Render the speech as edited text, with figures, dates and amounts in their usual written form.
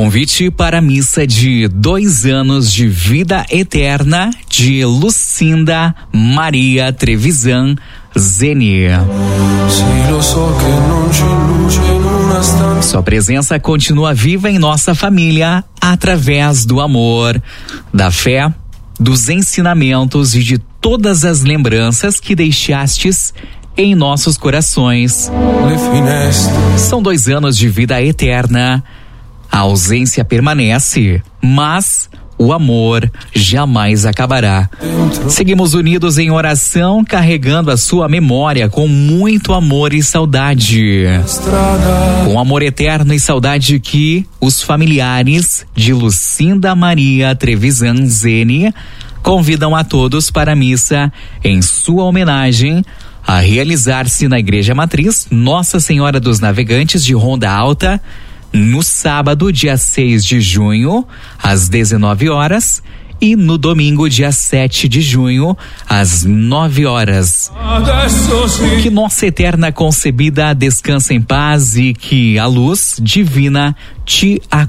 Convite para a missa de 2 anos de vida eterna de Lucinda Maria Trevisan Zeni. Sua presença continua viva em nossa família através do amor, da fé, dos ensinamentos e de todas as lembranças que deixastes em nossos corações. São 2 anos de vida eterna. A ausência permanece, mas o amor jamais acabará. Seguimos unidos em oração, carregando a sua memória com muito amor e saudade. Com amor eterno e saudade que os familiares de Lucinda Maria Trevisan Zeni convidam a todos para a missa em sua homenagem, a realizar-se na Igreja Matriz Nossa Senhora dos Navegantes de Ronda Alta, no sábado, dia 6 de junho, às 19 horas, e no domingo, dia 7 de junho, às 9 horas. Que nossa eterna concebida descanse em paz e que a luz divina te acompanhe.